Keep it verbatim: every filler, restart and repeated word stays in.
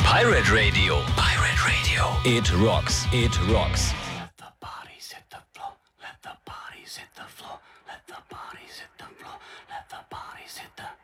Pirate Radio. Pirate Radio. It rocks. It rocks. Let the bodies hit the floor. Let the bodies hit the floor. Let the bodies hit the floor. Let the bodies hit the